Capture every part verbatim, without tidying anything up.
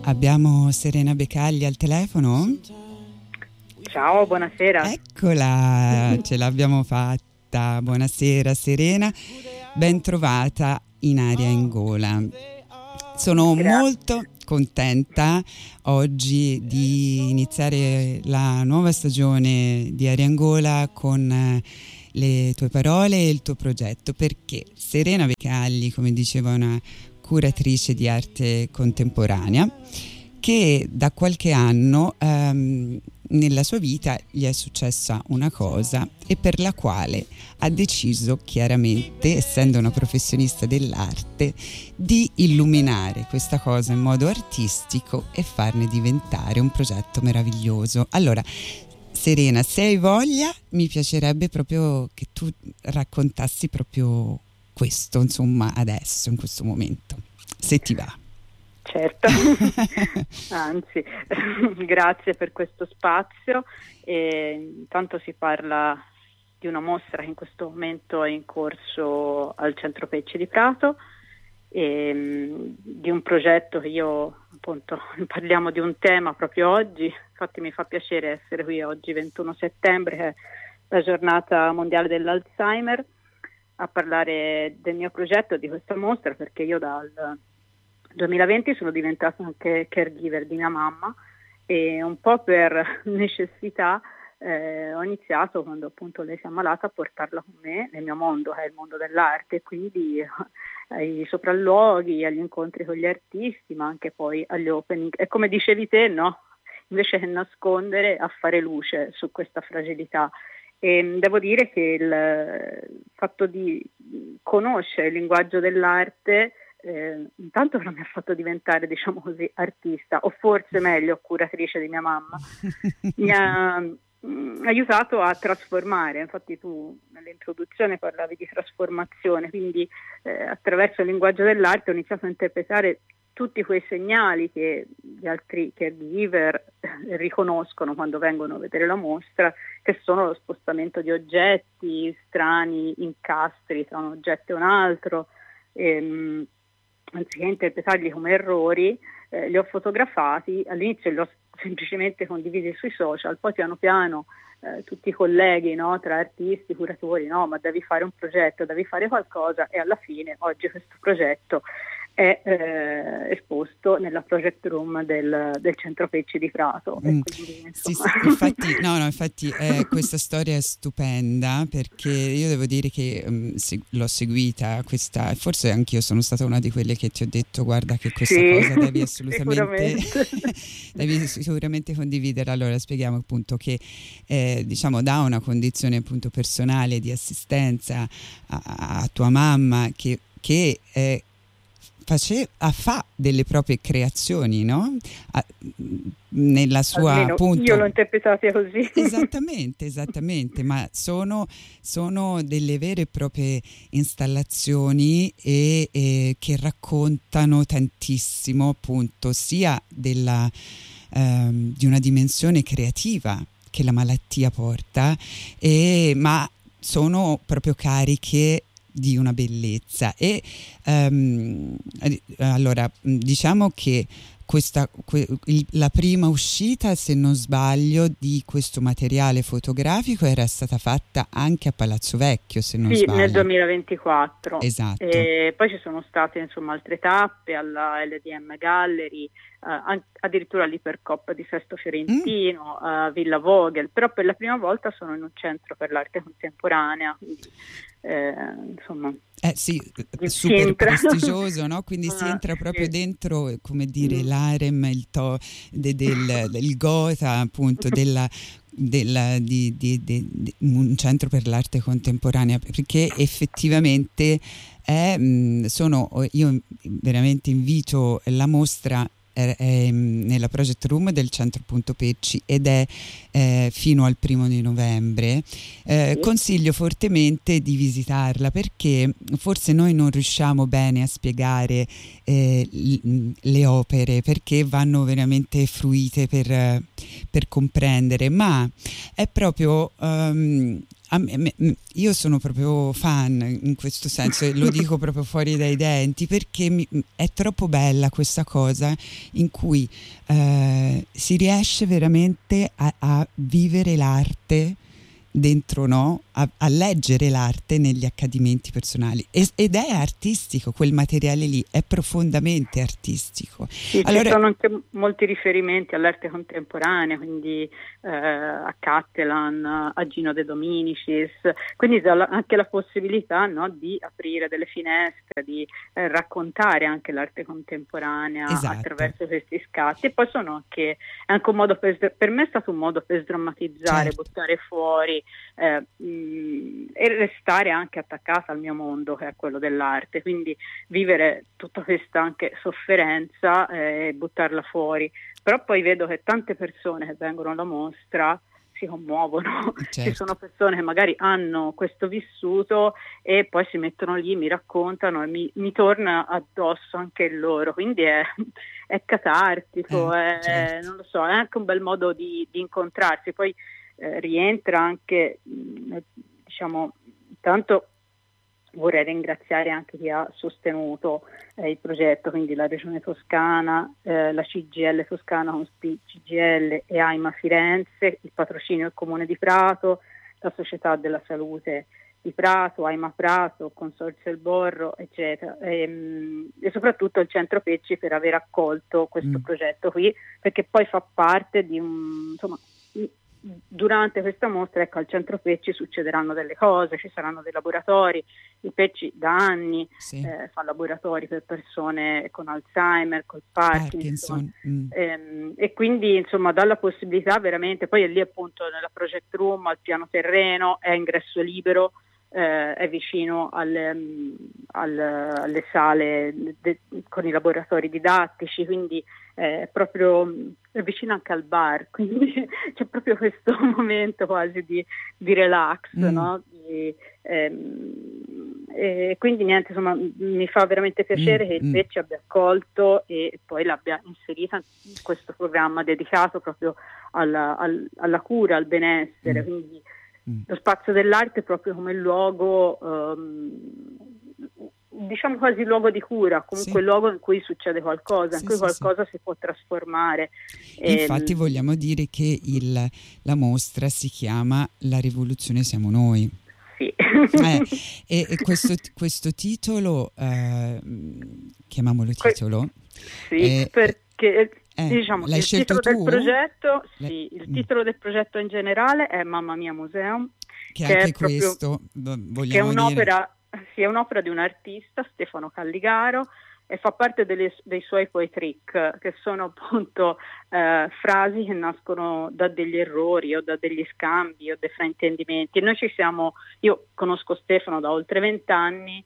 Abbiamo Serena Becagli al telefono? Ciao, buonasera. Eccola, ce l'abbiamo fatta. Buonasera Serena, ben trovata in Aria in Gola. Sono Grazie. molto contenta oggi di iniziare la nuova stagione di Aria in Gola con le tue parole e il tuo progetto, perché Serena Becagli, come diceva, è una curatrice di arte contemporanea che da qualche anno ehm, nella sua vita gli è successa una cosa e per la quale ha deciso chiaramente, essendo una professionista dell'arte, di illuminare questa cosa in modo artistico e farne diventare un progetto meraviglioso. Allora, Serena, se hai voglia, mi piacerebbe proprio che tu raccontassi proprio questo, insomma, adesso, in questo momento, se ti va. Certo, anzi, grazie per questo spazio. E intanto si parla di una mostra che in questo momento è in corso al Centro Pecci di Prato, e di un progetto che io, appunto, parliamo di un tema proprio oggi. Infatti mi fa piacere essere qui oggi, ventuno settembre, che è la giornata mondiale dell'Alzheimer, a parlare del mio progetto, di questa mostra, perché io dal duemilaventi sono diventata anche caregiver di mia mamma e un po' per necessità eh, ho iniziato, quando appunto lei si è ammalata, a portarla con me nel mio mondo, che è il mondo dell'arte, quindi ai sopralluoghi, agli incontri con gli artisti, ma anche poi agli opening. E come dicevi te, no? Invece che nascondere, a fare luce su questa fragilità. E devo dire che il fatto di conoscere il linguaggio dell'arte eh, intanto non mi ha fatto diventare, diciamo così, artista, o forse meglio curatrice di mia mamma. Mi ha mh, aiutato a trasformare. Infatti tu nell'introduzione parlavi di trasformazione, quindi eh, attraverso il linguaggio dell'arte ho iniziato a interpretare tutti quei segnali che gli altri caregiver riconoscono quando vengono a vedere la mostra, che sono lo spostamento di oggetti strani, incastri tra un oggetto e un altro. E, anziché interpretarli come errori, eh, li ho fotografati. All'inizio li ho semplicemente condivisi sui social, poi piano piano eh, tutti i colleghi, no, tra artisti, curatori, no, ma devi fare un progetto, devi fare qualcosa, e alla fine oggi questo progetto è eh, esposto nella project room del, del Centro Pecci di Prato. Mm. E quindi, sì, sì, infatti, no, no, infatti eh, questa storia è stupenda, perché io devo dire che um, se, l'ho seguita questa, forse anch'io sono stata una di quelle che ti ho detto: guarda che questa sì, cosa devi assolutamente sicuramente. devi sicuramente condividere. Allora spieghiamo appunto che eh, diciamo da una condizione appunto personale di assistenza a, a tua mamma che, che eh, Face, fa delle proprie creazioni, no? A, nella sua Almeno appunto, io l'ho interpretata così. Esattamente, esattamente, ma sono, sono delle vere e proprie installazioni e, e che raccontano tantissimo, appunto, sia della, ehm, di una dimensione creativa che la malattia porta, e, ma sono proprio cariche di una bellezza. E um, allora diciamo che questa que, il, la prima uscita, se non sbaglio, di questo materiale fotografico era stata fatta anche a Palazzo Vecchio, se non sì, sbaglio. Nel duemilaventiquattro. Esatto. E poi ci sono state, insomma, altre tappe alla L D M Gallery, uh, addirittura all'Ipercop di Sesto Fiorentino, mm. a Villa Vogel, però per la prima volta sono in un centro per l'arte contemporanea, quindi eh, insomma eh sì, super prestigioso, no? Quindi ah, si entra proprio sì. dentro, come dire, mm. l'harem, il to, de, del, del Gotha, appunto, della, della, di, di, di, di un centro per l'arte contemporanea, perché effettivamente è, sono, io veramente invito la mostra È, è nella project room del Centro Punto Pecci ed è eh, fino al primo di novembre. Eh, consiglio fortemente di visitarla, perché forse noi non riusciamo bene a spiegare eh, le opere, perché vanno veramente fruite per, per comprendere, ma è proprio um, a me, me, io sono proprio fan in questo senso e lo dico proprio fuori dai denti, perché mi, è troppo bella questa cosa in cui eh, si riesce veramente a, a vivere l'arte dentro, no? A, a leggere l'arte negli accadimenti personali e, ed è artistico, quel materiale lì è profondamente artistico. Sì, allora, ci sono anche molti riferimenti all'arte contemporanea, quindi eh, a Cattelan, a Gino De Dominicis, quindi anche la possibilità, no, di aprire delle finestre, di eh, raccontare anche l'arte contemporanea, esatto, attraverso questi scatti. E poi sono anche, è anche un modo per, per me è stato un modo per sdrammatizzare, certo, buttare fuori Eh, mh, e restare anche attaccata al mio mondo, che è quello dell'arte, quindi vivere tutta questa anche sofferenza e eh, buttarla fuori. Però poi vedo che tante persone che vengono alla mostra si commuovono, certo, ci sono persone che magari hanno questo vissuto e poi si mettono lì, mi raccontano e mi, mi torna addosso anche il loro, quindi è, è catartico, eh, è, certo, non lo so, è anche un bel modo di, di incontrarsi. Poi Eh, rientra anche, mh, diciamo, tanto vorrei ringraziare anche chi ha sostenuto eh, il progetto, quindi la Regione Toscana, eh, la C G I L Toscana con C G I L e AIMA Firenze, il patrocinio del Comune di Prato, la Società della Salute di Prato, AIMA Prato, Consorzio El Borro, eccetera, e, mh, e soprattutto il Centro Pecci per aver accolto questo mm. progetto qui, perché poi fa parte di un, insomma, durante questa mostra, ecco, al Centro Pecci succederanno delle cose, ci saranno dei laboratori. Il Pecci da anni sì. eh, fa laboratori per persone con Alzheimer, col Parkinson, Parkinson. Mm. Ehm, e quindi insomma dà la possibilità veramente, poi è lì appunto nella Project Room, al piano terreno, è ingresso libero, eh, è vicino alle, al, alle sale de, con i laboratori didattici, quindi è proprio è vicino anche al bar, quindi c'è proprio questo momento quasi di, di relax, mm. no? Di, ehm, e quindi niente, insomma, mi fa veramente piacere mm. che il Pecci abbia accolto e poi l'abbia inserita in questo programma dedicato proprio alla, al, alla cura, al benessere, mm. quindi mm. lo spazio dell'arte proprio come luogo, um, diciamo quasi luogo di cura, comunque sì. luogo in cui succede qualcosa, sì, in cui sì, qualcosa sì. si può trasformare. Infatti e, vogliamo dire che il, la mostra si chiama La rivoluzione siamo noi. Sì. Eh, e, e questo, questo titolo, eh, chiamiamolo titolo? Sì, eh, perché eh, diciamo l'hai il scelto titolo tu? del progetto, Le... sì, il titolo del progetto in generale è Mamma Mia Museum, che, che anche è proprio, questo vogliamo che è un'opera dire. Sì, è un'opera di un artista, Stefano Calligaro, e fa parte delle, dei suoi poetric, che sono appunto eh, frasi che nascono da degli errori o da degli scambi o dei fraintendimenti. E noi ci siamo, io conosco Stefano da oltre vent'anni,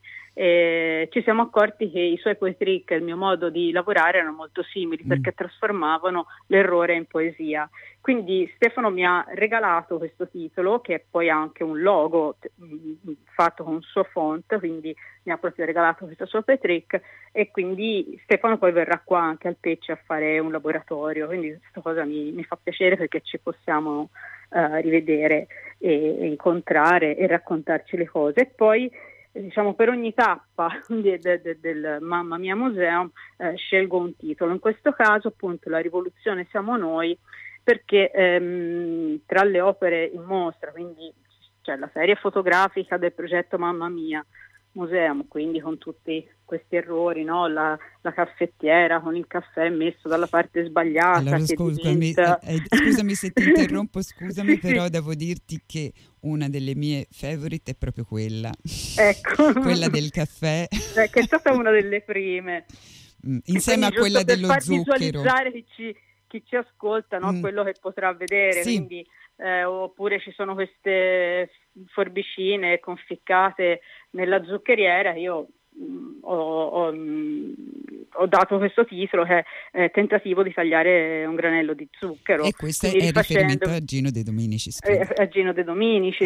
e ci siamo accorti che i suoi poetric e il mio modo di lavorare erano molto simili, mm. perché trasformavano l'errore in poesia. Quindi Stefano mi ha regalato questo titolo, che è poi anche un logo mh, fatto con un suo font, quindi mi ha proprio regalato questo suo poetric, e quindi Stefano poi verrà qua anche al Pecci a fare un laboratorio, quindi questa cosa mi, mi fa piacere, perché ci possiamo uh, rivedere e, e incontrare e raccontarci le cose. E poi diciamo per ogni tappa de, de, de, del Mamma Mia Museum eh, scelgo un titolo, in questo caso appunto La rivoluzione siamo noi, perché ehm, tra le opere in mostra, quindi c'è la serie fotografica del progetto Mamma Mia Museum, quindi con tutti questi errori, no? la, la caffettiera con il caffè messo dalla parte sbagliata. Allora, che scusami, diventa... eh, scusami se ti interrompo, scusami, sì, però sì. devo dirti che una delle mie favorite è proprio quella, ecco. quella del caffè, eh, che è stata una delle prime, mm, insieme a quella dello per far zucchero. Visualizzare chi ci, chi ci ascolta, no? mm. quello che potrà vedere, sì. quindi eh, oppure ci sono queste forbicine conficcate nella zuccheriera. Io mh, ho, ho, mh, ho dato questo titolo, che è eh, tentativo di tagliare un granello di zucchero, e questo è rifacendo... riferimento a Gino De Dominicis, eh, a Gino De Dominicis, eh.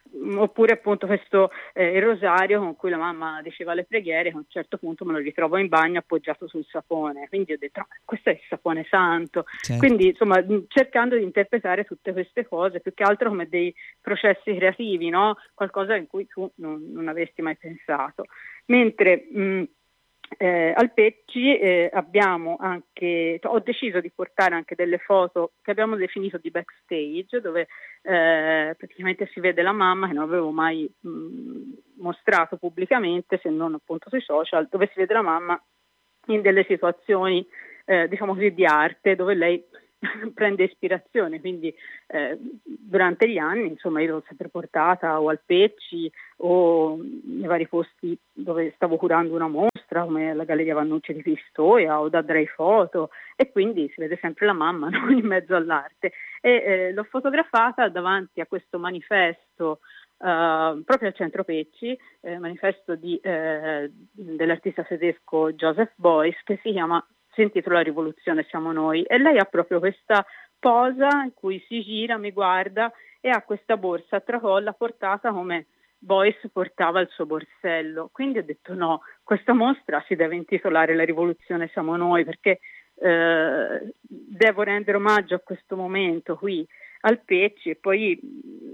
oppure appunto questo eh, il rosario con cui la mamma diceva le preghiere, che a un certo punto me lo ritrovo in bagno appoggiato sul sapone, quindi ho detto, no, questo è il sapone santo. Certo. Quindi insomma cercando di interpretare tutte queste cose più che altro come dei processi creativi, no? Qualcosa in cui tu non, non avresti mai pensato. Mentre mh, Eh, al Pecci eh, abbiamo anche, ho deciso di portare anche delle foto che abbiamo definito di backstage, dove eh, praticamente si vede la mamma, che non avevo mai mh, mostrato pubblicamente, se non appunto sui social, dove si vede la mamma in delle situazioni eh, diciamo così di arte, dove lei prende ispirazione, quindi eh, durante gli anni insomma io l'ho sempre portata o al Pecci o nei vari posti dove stavo curando una mostra come la Galleria Vannucci di Pistoia o da Dray Photo, e quindi si vede sempre la mamma, no? In mezzo all'arte, e eh, l'ho fotografata davanti a questo manifesto Uh, proprio al centro Pecci, eh, manifesto di, eh, dell'artista tedesco Joseph Beuys, che si chiama si intitola La rivoluzione siamo noi, e lei ha proprio questa posa in cui si gira, mi guarda e ha questa borsa a tracolla portata come Beuys portava il suo borsello. Quindi ho detto no, questa mostra si deve intitolare La rivoluzione siamo noi, perché eh, devo rendere omaggio a questo momento qui al Pecci, e poi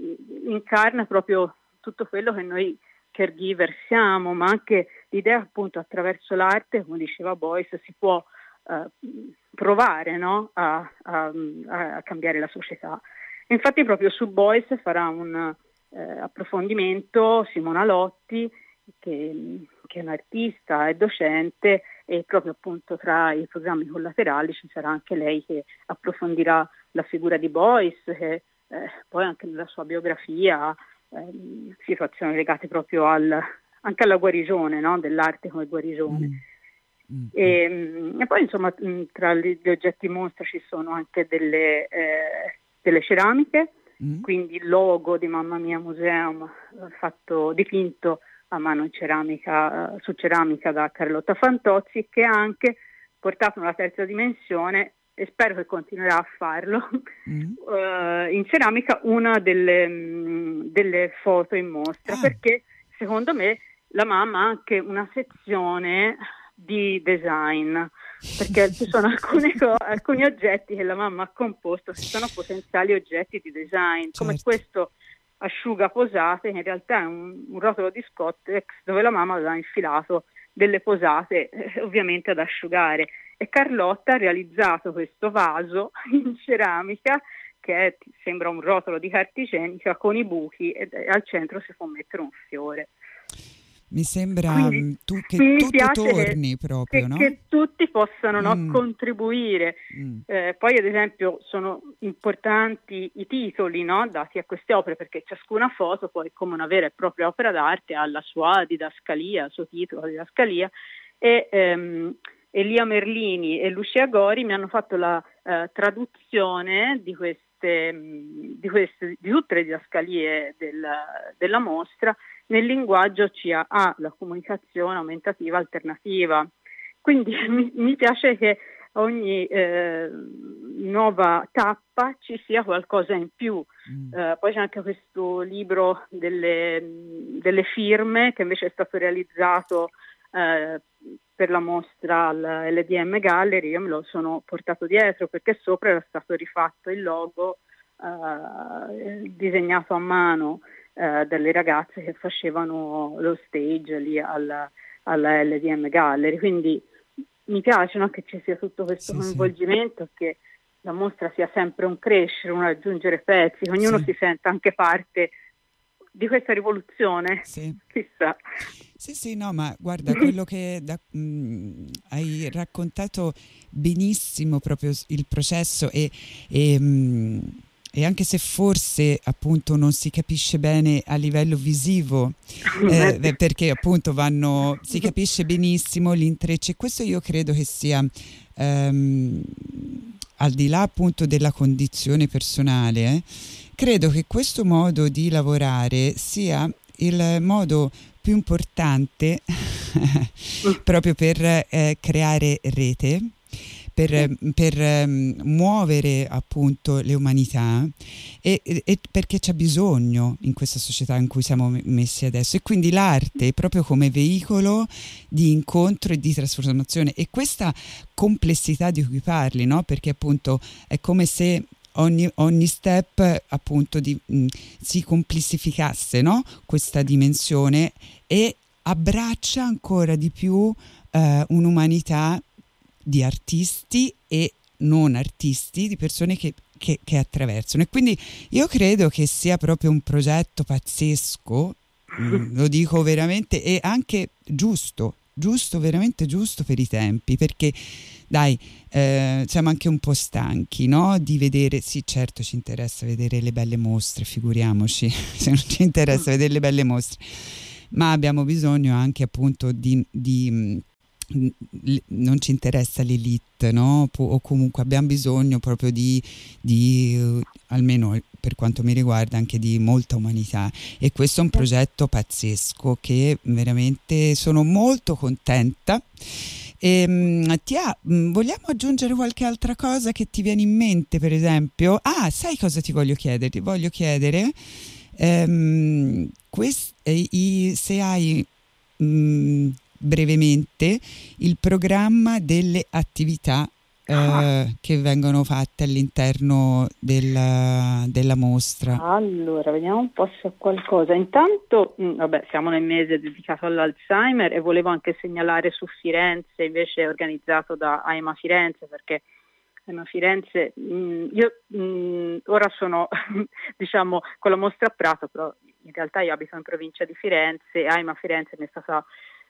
incarna proprio tutto quello che noi caregiver siamo, ma anche l'idea appunto attraverso l'arte, come diceva Beuys, si può Uh, provare, no? a, a, a cambiare la società. Infatti proprio su Beuys farà un uh, approfondimento Simona Lotti, che, che è un'artista e docente, e proprio appunto tra i programmi collaterali ci sarà anche lei che approfondirà la figura di Beuys, che eh, poi anche nella sua biografia eh, situazioni legate proprio al, anche alla guarigione, no? Dell'arte come guarigione. Mm. Mm. E, e poi insomma tra gli oggetti mostra ci sono anche delle, eh, delle ceramiche, mm. quindi il logo di Mamma Mia Museum fatto dipinto a mano in ceramica, su ceramica da Carlotta Fantozzi, che ha anche portato nella terza dimensione, e spero che continuerà a farlo, mm. uh, in ceramica una delle, mh, delle foto in mostra, ah. perché secondo me la mamma ha anche una sezione di design, perché ci sono alcune co- alcuni oggetti che la mamma ha composto che sono potenziali oggetti di design, certo. come questo asciuga posate, che in realtà è un, un rotolo di Scottex dove la mamma aveva infilato delle posate eh, ovviamente ad asciugare, e Carlotta ha realizzato questo vaso in ceramica che è, sembra un rotolo di carta igienica con i buchi, e, e al centro si può mettere un fiore. Mi sembra Quindi, tu, che mi tutto piace torni che, proprio, che, no? che tutti possano no, mm. contribuire. Mm. Eh, poi ad esempio sono importanti i titoli, no, dati a queste opere, perché ciascuna foto poi come una vera e propria opera d'arte ha la sua didascalia, il suo titolo, la didascalia, e ehm, Elia Merlini e Lucia Gori mi hanno fatto la eh, traduzione di queste, di queste di tutte le didascalie della, della mostra nel linguaggio C A A, la comunicazione aumentativa alternativa. Quindi mi, mi piace che ogni eh, nuova tappa ci sia qualcosa in più. Mm. Eh, poi c'è anche questo libro delle, delle firme, che invece è stato realizzato eh, per la mostra all'L D M Gallery. Io me lo sono portato dietro perché sopra era stato rifatto il logo eh, disegnato a mano Uh, dalle ragazze che facevano lo stage lì alla, alla L D M Gallery, quindi mi piace, no, che ci sia tutto questo sì, coinvolgimento, sì. che la mostra sia sempre un crescere, un aggiungere pezzi, che ognuno sì. si senta anche parte di questa rivoluzione, sì. chissà. Sì, sì, no, ma guarda, quello che da, mh, hai raccontato benissimo proprio il processo e, e mh, E anche se forse appunto non si capisce bene a livello visivo, eh, perché appunto vanno, si capisce benissimo l'intreccio, e questo io credo che sia, ehm, al di là appunto della condizione personale, eh, credo che questo modo di lavorare sia il modo più importante proprio per eh, creare rete, per, per um, muovere appunto le umanità e, e, e perché c'è bisogno in questa società in cui siamo messi adesso, e quindi l'arte proprio come veicolo di incontro e di trasformazione, e questa complessità di cui parli, no? Perché appunto è come se Ogni, ogni step appunto di, mh, si complessificasse, no? Questa dimensione, e abbraccia ancora di più eh, un'umanità di artisti e non artisti, di persone che, che, che attraversano. E quindi io credo che sia proprio un progetto pazzesco, mh, lo dico veramente, e anche giusto, giusto, veramente giusto per i tempi, perché dai, eh, siamo anche un po' stanchi, no? Di vedere, sì, certo ci interessa vedere le belle mostre, figuriamoci se non ci interessa vedere le belle mostre, ma abbiamo bisogno anche appunto di, di non ci interessa l'elite, no? O comunque abbiamo bisogno proprio di, di uh, almeno per quanto mi riguarda anche di molta umanità, e questo è un progetto pazzesco che veramente sono molto contenta. E, Tia, vogliamo aggiungere qualche altra cosa che ti viene in mente, per esempio? Ah, sai cosa ti voglio chiedere? Ti voglio chiedere ehm, quest, eh, i, se hai mh, brevemente il programma delle attività eh, che vengono fatte all'interno della, della mostra. Allora, vediamo un po' se ho qualcosa. Intanto, mh, vabbè, siamo nel mese dedicato all'Alzheimer e volevo anche segnalare su Firenze, invece organizzato da AIMA Firenze, perché AIMA Firenze, mh, io mh, ora sono diciamo con la mostra a Prato, però in realtà io abito in provincia di Firenze e AIMA Firenze mi è stata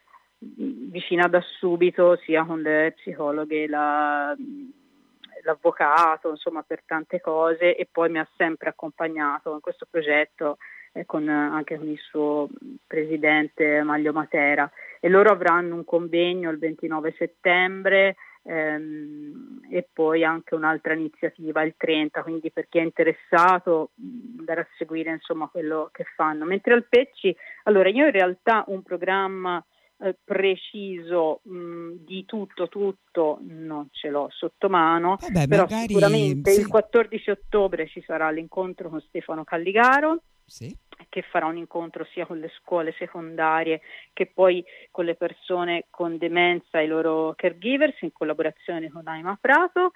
vicina da subito, sia con le psicologhe, la, l'avvocato, insomma, per tante cose, e poi mi ha sempre accompagnato in questo progetto eh, con, anche con il suo presidente Maglio Matera, e loro avranno un convegno il ventinove settembre ehm, e poi anche un'altra iniziativa il trenta, quindi per chi è interessato andare a seguire insomma quello che fanno. Mentre al Pecci, allora io in realtà un programma Eh, preciso mh, di tutto tutto non ce l'ho sotto mano. Vabbè, però magari, sicuramente sì. Il quattordici ottobre ci sarà l'incontro con Stefano Calligaro, sì. che farà un incontro sia con le scuole secondarie che poi con le persone con demenza e i loro caregivers, in collaborazione con AIMA Prato.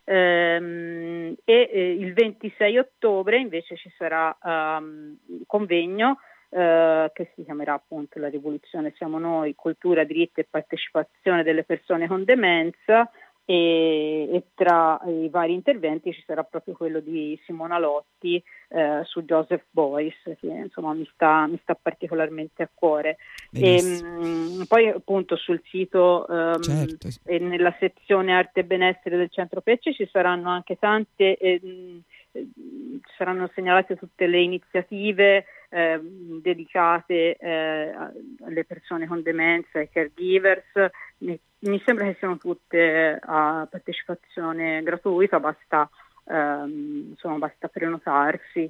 Ehm, e eh, il ventisei ottobre invece ci sarà um, un convegno Uh, che si chiamerà appunto La rivoluzione siamo noi, cultura, diritti e partecipazione delle persone con demenza, e, e tra i vari interventi ci sarà proprio quello di Simona Lotti uh, su Joseph Beuys, che insomma mi sta, mi sta particolarmente a cuore. E, mh, poi appunto sul sito um, certo. e nella sezione arte e benessere del Centro Pecci ci saranno anche tante eh, ci saranno segnalate tutte le iniziative eh, dedicate eh, alle persone con demenza, ai caregivers. Mi, mi sembra che siano tutte a partecipazione gratuita, basta, ehm, insomma, basta prenotarsi.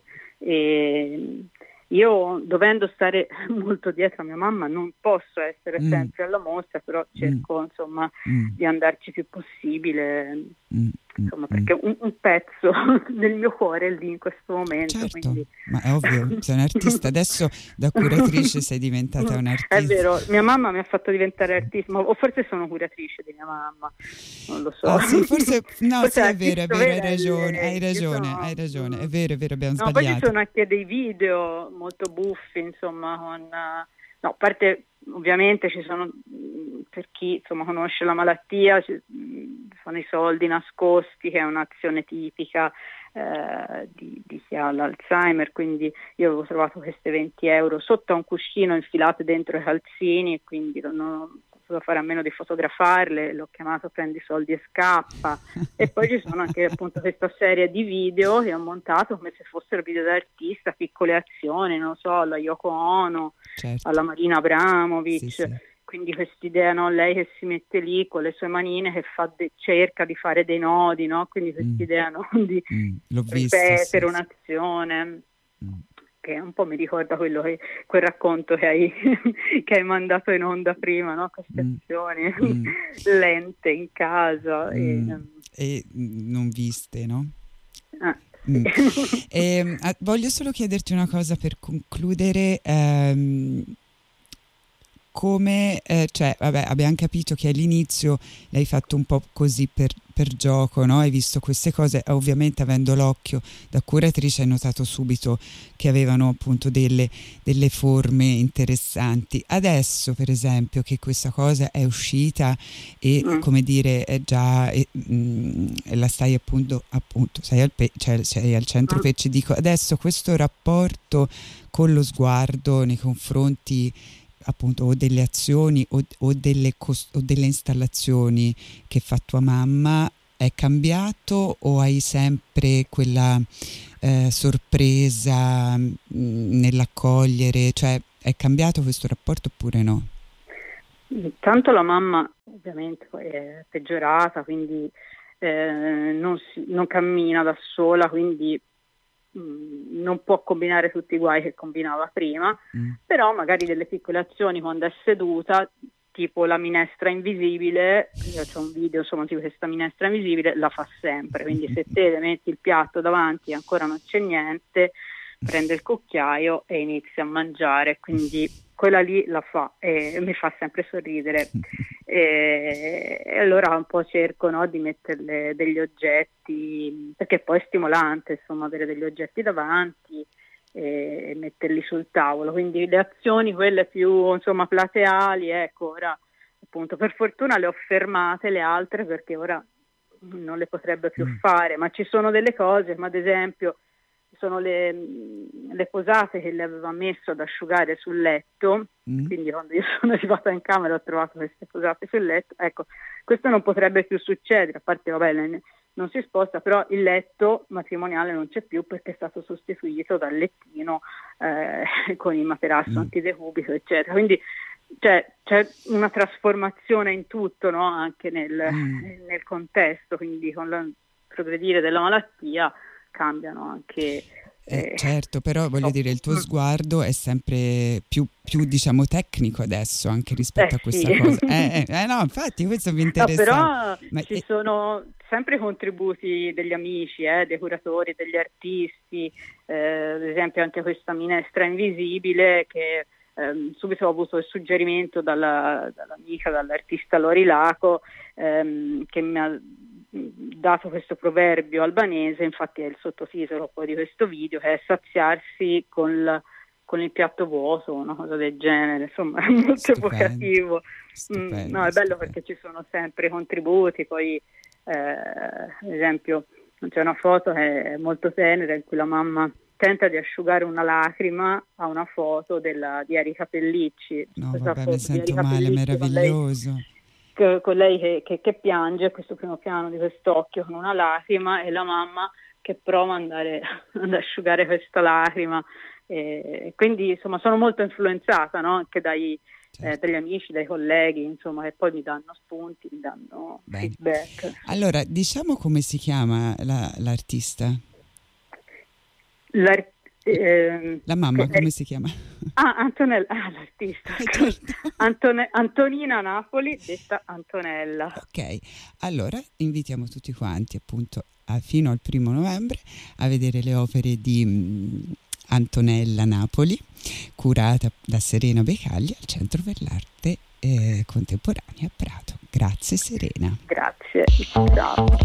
E io, dovendo stare molto dietro a mia mamma, non posso essere mm. sempre alla mostra, però cerco mm. insomma mm. di andarci più possibile, mm. insomma, perché un, un pezzo del mio cuore è lì in questo momento. Certo, quindi... ma è ovvio, sei un'artista, adesso da curatrice sei diventata un'artista. È vero, mia mamma mi ha fatto diventare artista, o forse sono curatrice di mia mamma, non lo so. Ah, sì, forse, no, forse sì, è vero, è vero, hai ragione, hai lei. ragione, sono... hai ragione, è vero, è vero, abbiamo no, sbagliato. Poi ci sono anche dei video molto buffi, insomma, con... No, a parte, ovviamente ci sono, per chi insomma conosce la malattia, ci sono i soldi nascosti, che è un'azione tipica eh, di, di chi ha l'Alzheimer, quindi io avevo trovato queste venti euro sotto a un cuscino infilate dentro i calzini, e quindi non ho potuto fare a meno di fotografarle, l'ho chiamato prendi i soldi e scappa. E poi ci sono anche appunto questa serie di video che ho montato come se fossero video d'artista, piccole azioni, non so, alla Yoko Ono, certo. alla Marina Abramovic, sì, sì. Quindi quest'idea, no? Lei che si mette lì con le sue manine che fa de- cerca di fare dei nodi, no? Quindi quest'idea, no? di mm, ripetere visto, sì, un'azione. Mm. che un po' mi ricorda quello che, quel racconto che hai, che hai mandato in onda prima, no? Queste Mm. azioni Mm. lente in casa. Mm. E, e non viste, no? ah, Mm. sì. E, ah, voglio solo chiederti una cosa per concludere. ehm, Come, eh, cioè, vabbè, abbiamo capito che all'inizio l'hai fatto un po' così per, per gioco, no? Hai visto queste cose, ovviamente avendo l'occhio da curatrice hai notato subito che avevano appunto delle, delle forme interessanti. Adesso, per esempio, che questa cosa è uscita e, Mm. come dire, è già, e, mm, la stai appunto, appunto sei, al pe- cioè, sei al centro Mm. pezzi, dico, adesso questo rapporto con lo sguardo nei confronti appunto o delle azioni o, o, delle cost- o delle installazioni che fa tua mamma è cambiato, o hai sempre quella eh, sorpresa mh, nell'accogliere, cioè è cambiato questo rapporto oppure no? Tanto la mamma ovviamente poi è peggiorata, quindi eh, non, si, non cammina da sola, quindi mh, non può combinare tutti i guai che combinava prima, Mm. però magari delle piccole azioni quando è seduta, tipo la minestra invisibile, io ho un video insomma tipo questa minestra invisibile, la fa sempre, quindi se te le metti il piatto davanti e ancora non c'è niente, prende il cucchiaio e inizia a mangiare, quindi quella lì la fa e mi fa sempre sorridere. E, e allora un po' cerco, no, di metterle degli oggetti, perché poi è stimolante insomma avere degli oggetti davanti e, e metterli sul tavolo, quindi le azioni quelle più insomma plateali, ecco, ora appunto per fortuna le ho fermate le altre perché ora non le potrebbe più Mm. fare, ma ci sono delle cose, ma ad esempio sono le, le posate che le aveva messo ad asciugare sul letto, Mm. quindi quando io sono arrivata in camera ho trovato queste posate sul letto, ecco, questo non potrebbe più succedere, a parte vabbè, lei non si sposta, però il letto matrimoniale non c'è più perché è stato sostituito dal lettino eh, con il materasso Mm. antidecubito, eccetera, quindi cioè, c'è una trasformazione in tutto, no? Anche nel, Mm. nel contesto, quindi con il progredire della malattia cambiano anche. Eh, Eh, certo, però voglio dire, il tuo mm. sguardo è sempre più, più diciamo tecnico adesso anche rispetto Eh a questa sì. cosa. Eh, eh, eh, no, infatti questo mi No, interessa. però Ma, ci eh, sono sempre contributi degli amici, eh, dei curatori, degli artisti, eh, ad esempio anche questa minestra invisibile che ehm, subito ho avuto il suggerimento dalla, dall'amica, dall'artista Lori Laco, ehm, che mi ha dato questo proverbio albanese, infatti è il sottotitolo poi di questo video, che è saziarsi con, la, con il piatto vuoto, una cosa del genere, insomma è molto stupendo, evocativo. stupendo, Mm, no, è bello stupendo. perché ci sono sempre contributi, poi eh, ad esempio c'è una foto che è molto tenera in cui la mamma tenta di asciugare una lacrima a una foto della, di Erika Pellicci. No, Questa vabbè, foto mi di sento Erika male, Pellicci con lei, meraviglioso. che- con lei che, che- che piange, questo primo piano di quest'occhio con una lacrima e la mamma che prova ad andare ad asciugare questa lacrima. E quindi insomma sono molto influenzata, no? Anche dai, eh, Certo. dagli amici, dai colleghi, insomma, che poi mi danno spunti, mi danno Bene. feedback. Allora, diciamo come si chiama la- l'artista? L'ar- ehm, La mamma, che- come si chiama? Ah, Antonella, ah, l'artista, Eh, scusa. certo. Antone- Antonina Napoli, detta Antonella. Ok, allora invitiamo tutti quanti appunto a- fino al primo novembre a vedere le opere di mh, Antonella Napoli, curata da Serena Becaglia al Centro per l'Arte eh, Contemporanea a Prato. Grazie Serena. Grazie, ciao.